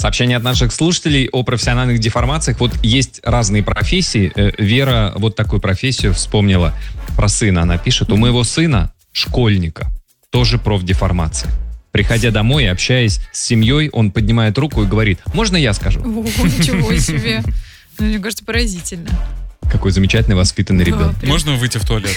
Сообщение от наших слушателей о профессиональных деформациях. Вот есть разные профессии. Вера вот такую профессию вспомнила про сына. Она пишет: у моего сына, школьника, тоже профдеформация. Приходя домой и общаясь с семьей, он поднимает руку и говорит: можно я скажу? О, ничего себе. Мне кажется, поразительно. Какой замечательный воспитанный ребенок. Можно выйти в туалет?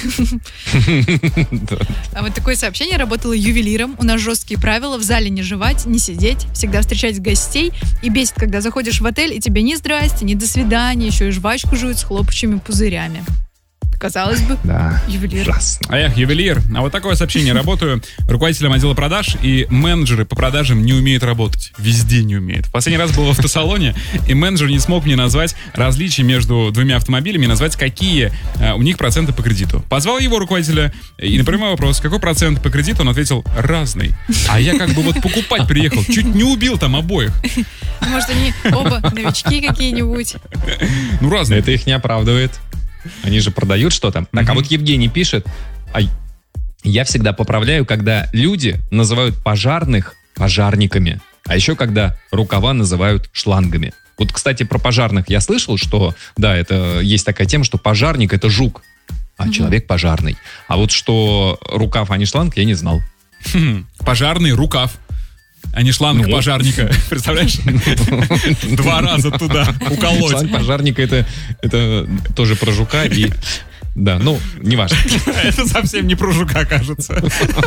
А вот такое сообщение: работала ювелиром. У нас жесткие правила: в зале не жевать, не сидеть, всегда встречать гостей. И бесит, когда заходишь в отель, и тебе ни здрасте, ни до свидания, еще и жвачку жуют с хлопающими пузырями. Казалось бы, Да, ювелир. ужасно. А я ювелир. А вот такое сообщение: работаю руководителем отдела продаж, и менеджеры по продажам не умеют работать. Везде не умеют. В последний раз был в автосалоне, и менеджер не смог мне назвать различия между двумя автомобилями, назвать, какие у них проценты по кредиту. Позвал его руководителя, и на прямой вопрос: какой процент по кредиту, он ответил: разный. А я как бы вот покупать приехал, чуть не убил там обоих. Может, они оба новички какие-нибудь. Ну, разные. Это их не оправдывает. Они же продают что-то. Так, а вот Евгений пишет: я всегда поправляю, когда люди называют пожарных пожарниками, а еще когда рукава называют шлангами. Вот, кстати, про пожарных я слышал, что, да, это есть такая тема, что пожарник — это жук, а человек пожарный. А вот что рукав, а не шланг, я не знал. Пожарный рукав, а не шланг пожарника. Представляешь? 2 раза туда уколоть. Шланг пожарника — это тоже про жука и... Да, ну, неважно. Это совсем не про жука, кажется.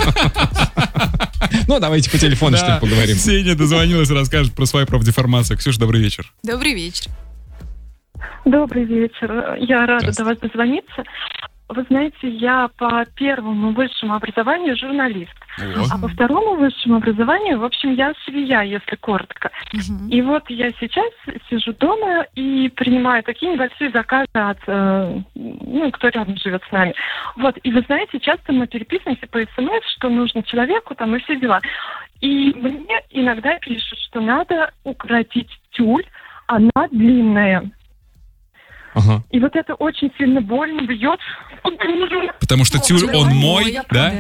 Ну, давайте по телефону, что ли, поговорим. Ксения дозвонилась и расскажет про свою профдеформацию. Ксюша, добрый вечер. Добрый вечер. Добрый вечер. Я рада до вас дозвониться. Вы знаете, я по первому высшему образованию журналист, а по второму высшему образованию, в общем, я швея, если коротко. И вот я сейчас сижу дома и принимаю такие небольшие заказы от, кто рядом живет с нами. Вот, и вы знаете, часто мы переписываемся по СМС, что нужно человеку, там, и все дела. И мне иногда пишут, что надо укоротить тюль, она длинная. Ага. И вот это очень сильно больно бьет. Потому что тюль, он мой, да?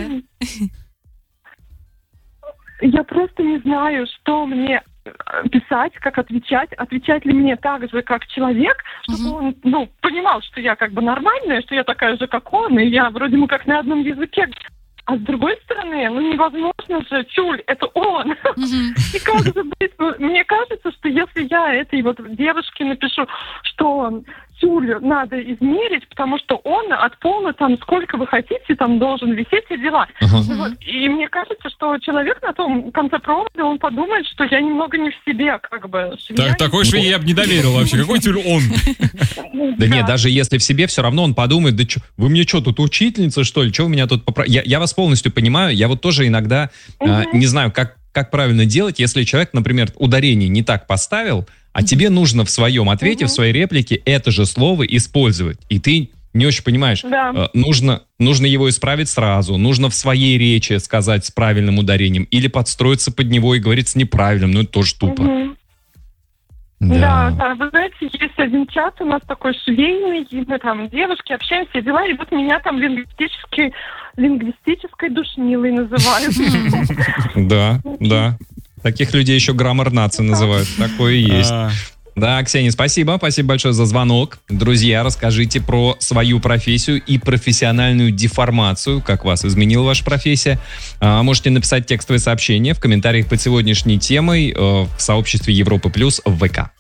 Я просто не знаю, что мне писать, как отвечать. Отвечать ли мне так же, как человек, чтобы он, понимал, что я как бы нормальная, что я такая же, как он, и я вроде бы как на одном языке. А с другой стороны, невозможно же, тюль, это он. И как же быть? Мне кажется, что если я этой вот девушке напишу, что тюль надо измерить, потому что он от пола там сколько вы хотите, там должен висеть и дела. Вот. И мне кажется, что человек на том конце провода, он подумает, что я немного не в себе, как бы. Такой швее я бы не доверил вообще. Какой тюль он? Да нет, даже если в себе, все равно он подумает: да что, вы мне что, тут учительница, что ли? Что вы меня тут Я вас полностью понимаю. Я вот тоже иногда не знаю, как правильно делать, если человек, например, ударение не так поставил, а тебе нужно в своем ответе, в своей реплике это же слово использовать. И ты не очень понимаешь, нужно его исправить сразу, нужно в своей речи сказать с правильным ударением или подстроиться под него и говорить с неправильным. Ну, это тоже тупо. Да, вы знаете, есть один чат у нас такой швейный, и мы там девушки общаемся, дела, и вот меня там лингвистической душнилой называют. Да. Таких людей еще граммар нации называют. Такое и есть. Да, Ксения, спасибо большое за звонок. Друзья, расскажите про свою профессию и профессиональную деформацию, как вас изменила ваша профессия. Можете написать текстовое сообщение в комментариях под сегодняшней темой в сообществе Европы Плюс в ВК.